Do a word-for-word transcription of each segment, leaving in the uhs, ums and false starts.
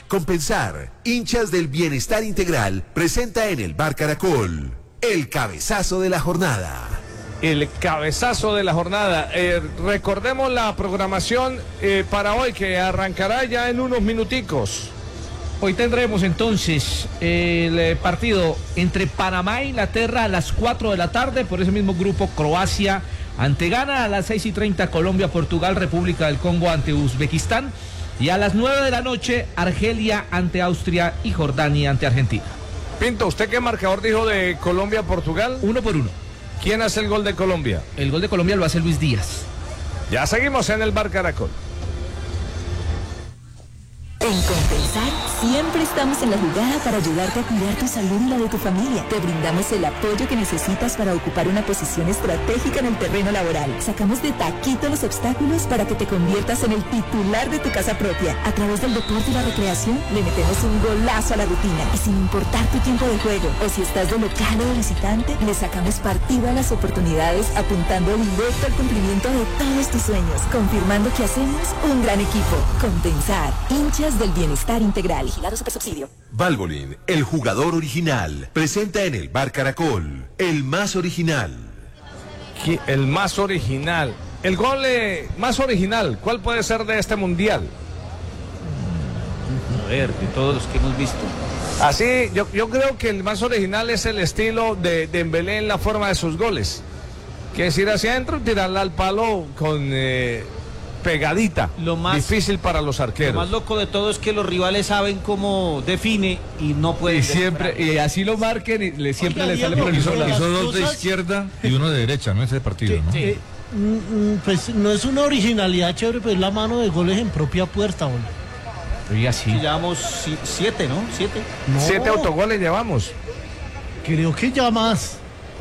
Compensar, hinchas del bienestar integral, presenta en el Bar Caracol el cabezazo de la jornada. El cabezazo de la jornada. Eh, recordemos la programación eh, para hoy, que arrancará ya en unos minuticos. Hoy tendremos entonces el eh, partido entre Panamá e Inglaterra a las cuatro de la tarde. Por ese mismo grupo, Croacia ante Ghana, a las seis y treinta Colombia, Portugal, República del Congo ante Uzbekistán. Y a las nueve de la noche, Argelia ante Austria y Jordania ante Argentina. Pinto, ¿usted qué marcador dijo de Colombia-Portugal? Uno por uno. ¿Quién hace el gol de Colombia? El gol de Colombia lo hace Luis Díaz. Ya seguimos en el Bar Caracol. En Compensar siempre estamos en la jugada para ayudarte a cuidar tu salud y la de tu familia. Te brindamos el apoyo que necesitas para ocupar una posición estratégica en el terreno laboral. Sacamos de taquito los obstáculos para que te conviertas en el titular de tu casa propia. A través del deporte y la recreación le metemos un golazo a la rutina. Y sin importar tu tiempo de juego o si estás de local o de visitante, le sacamos partido a las oportunidades apuntando directo al cumplimiento de todos tus sueños. Confirmando que hacemos un gran equipo. Compensar, hinchas del bienestar integral. Vigilado Supersubsidio. Valvoline, el jugador original, presenta en el Bar Caracol el más original. El más original. El gol eh, más original, ¿cuál puede ser de este mundial? A ver, de todos los que hemos visto. Así, yo, yo creo que el más original es el estilo de Dembélé en la forma de sus goles. Que es ir hacia adentro y tirarla al palo con... Eh, pegadita, lo más difícil para los arqueros. Lo más loco de todo es que los rivales saben cómo define y no pueden. Y siempre, y así lo marquen y le, siempre Oiga, le sale por el hizo, hizo dos de izquierda y uno de derecha, ¿no? Ese partido, sí, ¿no? Sí. Eh, pues no es una originalidad chévere, pero es la mano de goles en propia puerta, boludo. Y así. Llevamos siete, ¿no? Siete. No. Siete autogoles llevamos. Creo que ya más.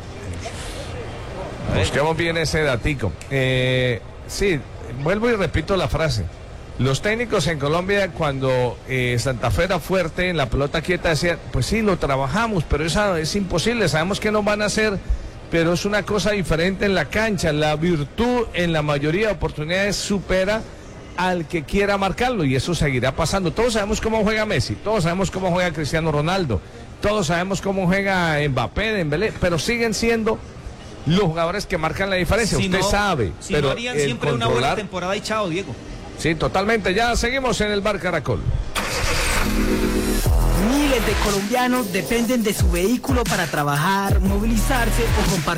Busquemos bien ese datico. Eh, sí. Vuelvo y repito la frase. Los técnicos en Colombia, cuando eh, Santa Fe era fuerte en la pelota quieta, decían, pues sí, lo trabajamos, pero eso es imposible, sabemos que no van a hacer, pero es una cosa diferente en la cancha. La virtud en la mayoría de oportunidades supera al que quiera marcarlo, y eso seguirá pasando. Todos sabemos cómo juega Messi, todos sabemos cómo juega Cristiano Ronaldo, todos sabemos cómo juega Mbappé, Dembélé, pero siguen siendo los jugadores que marcan la diferencia. Si Usted no, sabe. Si pero no harían siempre controlar... una buena temporada y chao, Diego. Sí, totalmente. Ya seguimos en el Bar Caracol. Miles de colombianos dependen de su vehículo para trabajar, movilizarse o compartir